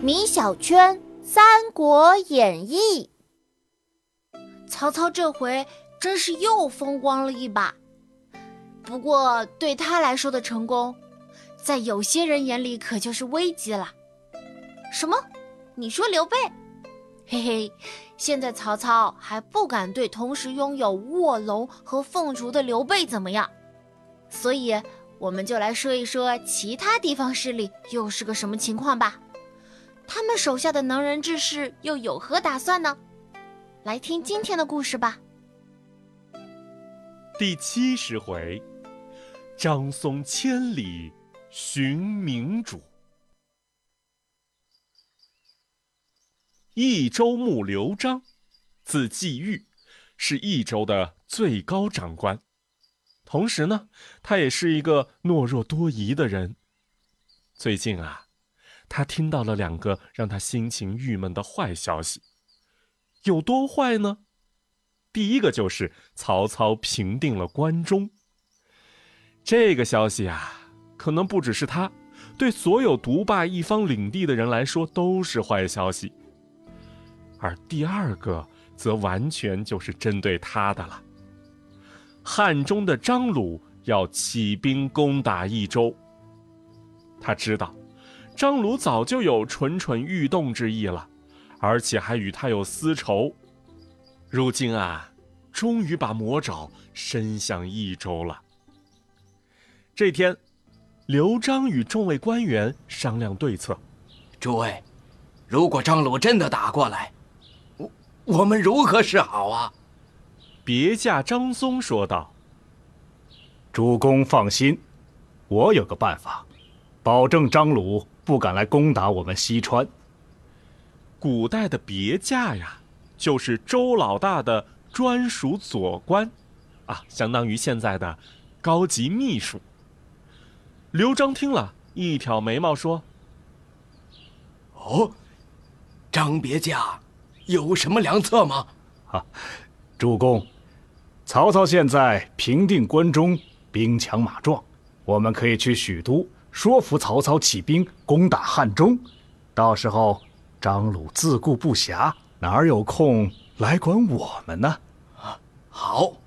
米小圈《三国演义》。 曹操这回真是又风光了一把，不过对他来说的成功，在有些人眼里可就是危机了。什么？你说刘备？嘿嘿，现在曹操还不敢对同时拥有卧龙和凤雏的刘备怎么样，所以我们就来说一说其他地方势力又是个什么情况吧。他们手下的能人志士又有何打算呢？来听今天的故事吧。 第70回，张松千里寻明主。益州牧刘璋，字季玉，是益州的最高长官。同时呢，他也是一个懦弱多疑的人。最近啊，他听到了2个让他心情郁闷的坏消息。有多坏呢？第一个就是曹操平定了关中。这个消息啊，可能不只是他，对所有独霸一方领地的人来说都是坏消息。而第二个则完全就是针对他的了。汉中的张鲁要起兵攻打益州。他知道张鲁早就有蠢蠢欲动之意了，而且还与他有私仇。如今啊，终于把魔爪伸向益州了。这天，刘璋与众位官员商量对策。 诸位，如果张鲁真的打过来，我们如何是好啊？ 别驾张松说道： 主公放心，我有个办法，保证张鲁不敢来攻打我们西川。 古代的别驾呀，就是周老大的专属左官啊，相当于现在的高级秘书。刘璋听了，一挑眉毛说： 哦，张别驾有什么良策吗？ 主公，曹操现在平定关中，兵强马壮，我们可以去许都说服曹操起兵攻打汉中。到时候张鲁自顾不暇，哪有空来管我们呢？ 好，